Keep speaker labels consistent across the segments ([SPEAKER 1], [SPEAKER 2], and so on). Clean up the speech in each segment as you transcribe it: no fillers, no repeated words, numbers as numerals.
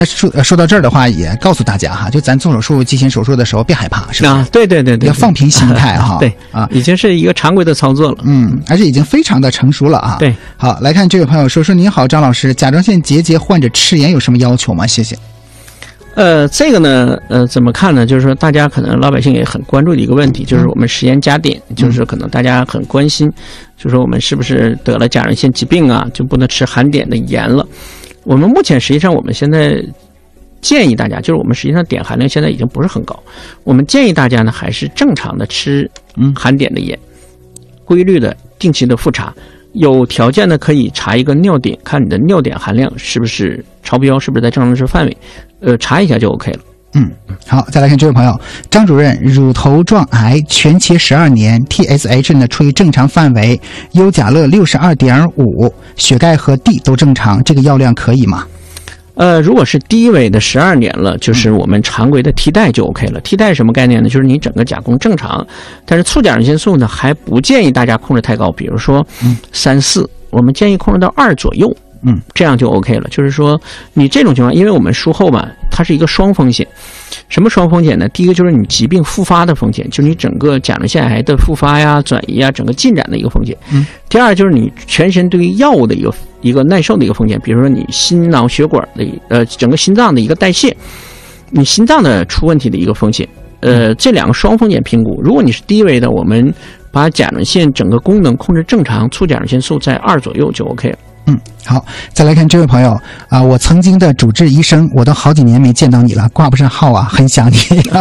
[SPEAKER 1] 说到这儿的话，也告诉大家哈，就咱做手术、进行手术的时候，别害怕，是吧？
[SPEAKER 2] 啊，对，
[SPEAKER 1] 要放平心态哈。
[SPEAKER 2] 对啊，已经是一个常规的操作了。
[SPEAKER 1] 而且已经非常的成熟了啊。
[SPEAKER 2] 对，
[SPEAKER 1] 好，来看这位朋友说您好，张老师，甲状腺结节患者吃盐有什么要求吗？谢谢。
[SPEAKER 2] 这个呢，怎么看呢？就是说，大家可能老百姓也很关注的一个问题，就是我们食盐加碘，就是可能大家很关心，就是说我们是不是得了甲状腺疾病啊，就不能吃含碘的盐了？我们目前实际上我们现在建议大家，就是我们实际上碘含量现在已经不是很高，我们建议大家呢还是正常的吃含碘的盐，规律的定期的复查，有条件的可以查一个尿碘，看你的尿碘含量是不是超标，是不是在正常值范围，查一下就 OK 了。
[SPEAKER 1] 好，再来看这位朋友，张主任，乳头状癌全切12年 ，TSH 呢处于正常范围，优甲乐62.5，血钙和 D 都正常，这个药量可以吗？
[SPEAKER 2] 如果是低危的12年了，就是我们常规的替代就 OK 了。替代什么概念呢？就是你整个甲功正常，但是促甲状腺素呢还不建议大家控制太高，比如说3、4，我们建议控制到2左右。这样就 OK 了。就是说，你这种情况，因为我们术后吧，它是一个双风险。什么双风险呢？第一个就是你疾病复发的风险，就是你整个甲状腺癌的复发呀、转移啊、整个进展的一个风险。第二就是你全身对于药物的一个耐受的一个风险，比如说你心脑血管的整个心脏的一个代谢，你心脏的出问题的一个风险。这两个双风险评估，如果你是低危的，我们把甲状腺整个功能控制正常，促甲状腺素在2左右就 OK 了。
[SPEAKER 1] 好，再来看这位朋友啊，我曾经的主治医生，我都好几年没见到你了，挂不上号啊，很想你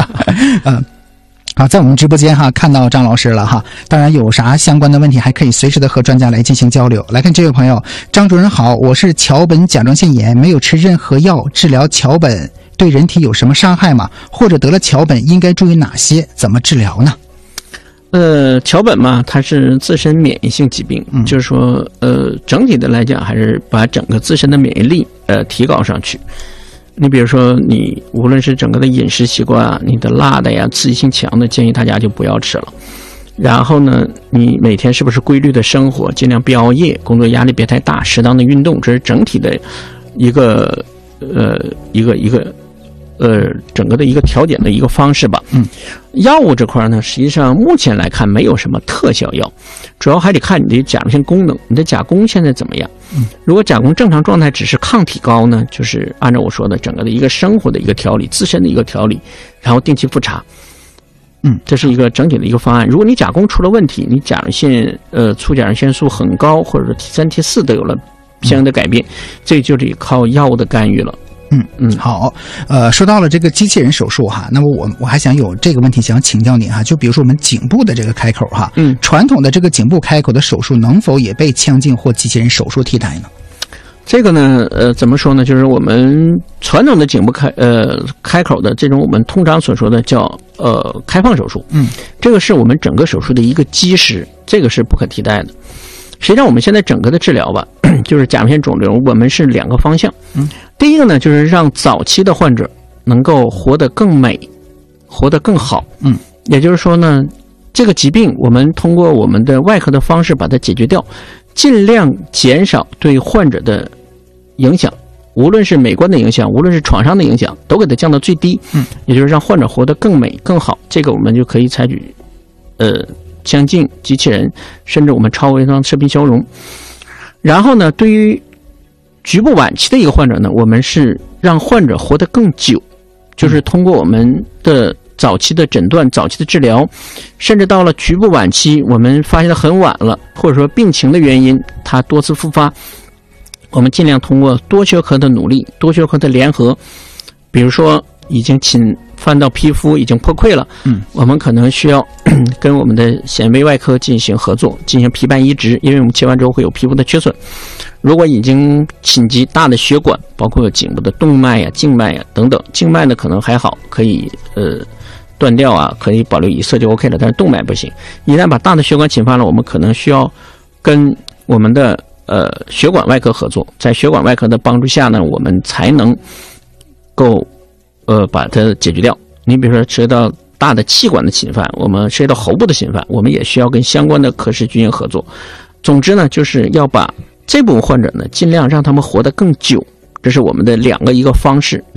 [SPEAKER 1] 好，在我们直播间哈看到张老师了哈，当然有啥相关的问题还可以随时的和专家来进行交流。来看这位朋友，张主任好，我是桥本甲状腺炎，没有吃任何药治疗桥本，对人体有什么伤害吗？或者得了桥本应该注意哪些？怎么治疗呢？
[SPEAKER 2] 桥本嘛，它是自身免疫性疾病，就是说，整体的来讲，还是把整个自身的免疫力提高上去。你比如说，你无论是整个的饮食习惯啊，你的辣的呀、刺激性强的，建议大家就不要吃了。然后呢，你每天是不是规律的生活，尽量别熬夜，工作压力别太大，适当的运动，这是整体的一个整个的一个调节的一个方式吧。药物这块呢，实际上目前来看没有什么特效药，主要还得看你的甲状腺功能，你的甲功现在怎么样。如果甲功正常状态只是抗体高呢，就是按照我说的整个的一个生活的一个调理，自身的一个调理，然后定期复查。这是一个整体的一个方案。如果你甲功出了问题，你甲状腺促甲状腺素很高，或者说 T3、T4 都有了相应的改变，这就得靠药物的干预了。
[SPEAKER 1] 好，说到了这个机器人手术哈，那么我还想有这个问题想请教您哈，就比如说我们颈部的这个开口哈，传统的这个颈部开口的手术能否也被腔镜或机器人手术替代呢？
[SPEAKER 2] 这个呢，怎么说呢？就是我们传统的颈部开口的这种我们通常所说的叫开放手术，这个是我们整个手术的一个基石，这个是不可替代的。实际上我们现在整个的治疗吧，就是甲状腺肿瘤，我们是2个方向。第一个呢，就是让早期的患者能够活得更美，活得更好。也就是说呢，这个疾病我们通过我们的外科的方式把它解决掉，尽量减少对患者的影响，无论是美观的影响，无论是创伤的影响，都给它降到最低。也就是让患者活得更美更好，这个我们就可以采取腔镜、机器人，甚至我们超微创射频消融。然后呢，对于局部晚期的一个患者呢，我们是让患者活得更久，就是通过我们的早期的诊断、早期的治疗，甚至到了局部晚期，我们发现的很晚了，或者说病情的原因，它多次复发，我们尽量通过多学科的努力、多学科的联合，比如说已经侵犯到皮肤，已经破溃了，我们可能需要跟我们的显微外科进行合作，进行皮瓣移植，因为我们切完之后会有皮肤的缺损。如果已经侵及大的血管，包括颈部的动脉呀、静脉呀等等，静脉呢可能还好，可以断掉啊，可以保留一侧就 OK 了，但是动脉不行。一旦把大的血管侵犯了，我们可能需要跟我们的血管外科合作，在血管外科的帮助下呢，我们才能够把它解决掉。你比如说涉及到大的气管的侵犯，我们涉及到喉部的侵犯，我们也需要跟相关的科室进行合作。总之呢，就是要把这部分患者呢，尽量让他们活得更久，这是我们的一个方式。